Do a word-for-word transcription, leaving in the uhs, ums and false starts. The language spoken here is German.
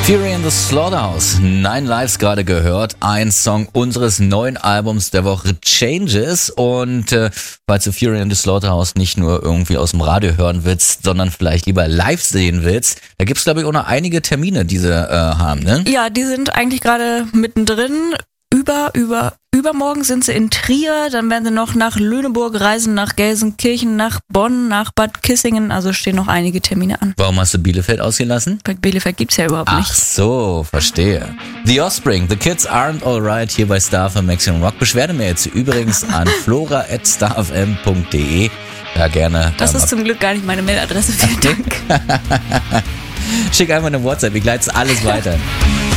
Fury in the Slaughterhouse, Nine Lives gerade gehört, ein Song unseres neuen Albums der Woche Changes. Und äh, falls du Fury in the Slaughterhouse nicht nur irgendwie aus dem Radio hören willst, sondern vielleicht lieber live sehen willst, da gibt's glaube ich auch noch einige Termine, die sie äh, haben, ne? Ja, die sind eigentlich gerade mittendrin. Über, über, übermorgen sind sie in Trier, dann werden sie noch nach Lüneburg reisen, nach Gelsenkirchen, nach Bonn, nach Bad Kissingen, also stehen noch einige Termine an. Warum hast du Bielefeld ausgelassen? Bei Bielefeld gibt's ja überhaupt nicht. Ach so, verstehe. The Offspring, The Kids Aren't Alright hier bei Star F M Maximum Rock. Beschwerdemails übrigens an flora at starfm punkt de. Ja, gerne. Das ist zum Glück gar nicht meine Mailadresse, vielen Dank. Schick einfach eine WhatsApp, ich leite alles weiter.